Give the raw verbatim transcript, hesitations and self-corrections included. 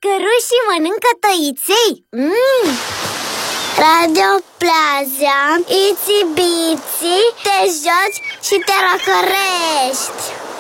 cărușii mănâncă tăiței? Mm. Radio Plaza, Itsy Bitsy, te joci și te răcorești.